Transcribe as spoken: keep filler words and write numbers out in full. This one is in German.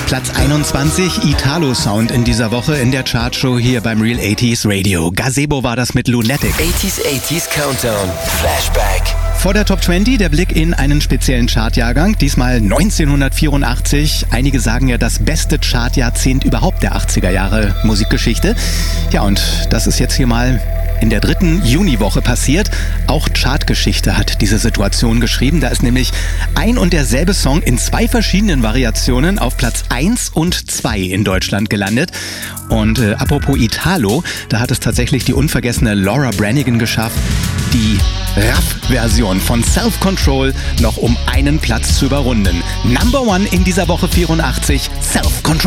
Platz einundzwanzig, Italo-Sound in dieser Woche in der Chartshow hier beim Real achtziger Radio. Gazebo war das mit Lunatic. achtziger achtziger Countdown, Flashback. Vor der Top zwanzig der Blick in einen speziellen Chartjahrgang, diesmal neunzehnhundertvierundachtzig. Einige sagen ja das beste Chartjahrzehnt überhaupt der achtziger Jahre Musikgeschichte. Ja, und das ist jetzt hier mal in der dritten Juniwoche passiert. Auch Chartgeschichte hat diese Situation geschrieben. Da ist nämlich ein und derselbe Song in zwei verschiedenen Variationen auf Platz eins und zwei in Deutschland gelandet. Und äh, apropos Italo, da hat es tatsächlich die unvergessene Laura Branigan geschafft, die Raff-Version von Self Control noch um einen Platz zu überrunden. Number One in dieser Woche vierundachtzig, Self Control.